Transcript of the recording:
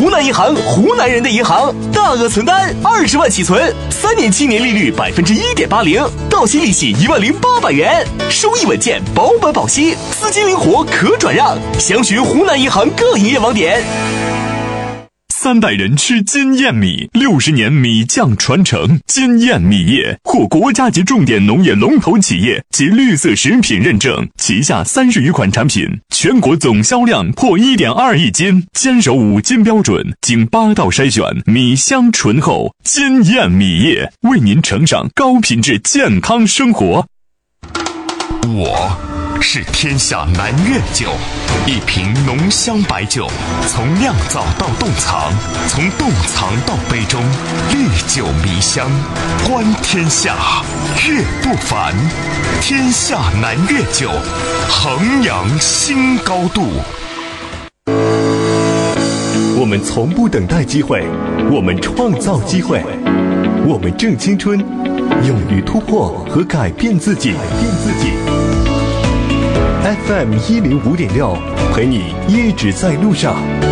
湖南银行，湖南人的银行，大额存单20万起存，3年期年利率1.80%，到期利息10800元，收益稳健，保本保息，资金灵活可转让。详询湖南银行各营业网点。 3代人吃金燕米，60年米酱传承。金燕米业获国家级重点农业龙头企业及绿色食品认证，旗下30余款产品，全国总销量破1.2亿斤，坚守5金标准，经8道筛选，米香醇厚。金燕米业为您呈上高品质健康生活。 我是天下南粤酒，一瓶浓香白酒，从酿造到冻藏，从冻藏到杯中，历久弥香，观天下，阅不凡。天下南粤酒，衡阳新高度。 我们从不等待机会，我们创造机会，我们正青春，勇于突破和改变自己。FM 105.6，陪你一直在路上。